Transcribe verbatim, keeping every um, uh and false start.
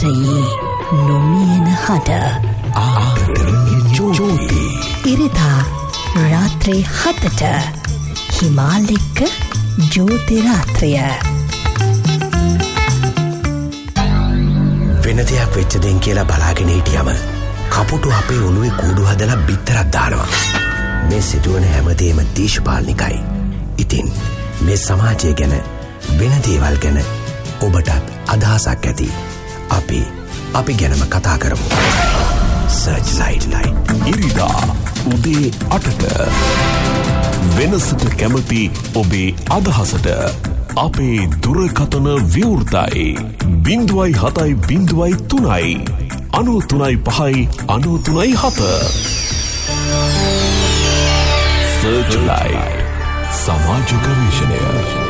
රාත්‍රයේ නොමියෙන හඬ ආදරණීය ජෝති ඉරිදා රාත්‍රී හතට හිමාලෙක්ක ජෝති රාත්‍රිය. වෙන දෙයක් වෙච්ච දෙන් කියලා බලාගෙන හිටියම කපුටු අපේ ඔළුවේ කූඩු හදලා බිත්තරක් දානවා. මේ සිදුවන හැමදේම දේශපාලනිකයි. ඉතින් මේ සමාජය ගැන වෙන දේවල් ගැන ඔබටත් අදහසක් ඇති. අපි අපි ගැනම කතා කරමු. සර්ච්ලයිට් ලයිට් ඉරිදා උදේ අටට වෙනසට කැමති ඔබේ අදහසට අපේ දුරකථන විවෘතයි බිංදුවයි හතයි බිංදුවයි තුනයි අනූ තුනයි පහයි අනූ තුනයි හත. සර්ච්ලයිට් සමාජ ගවේෂණය.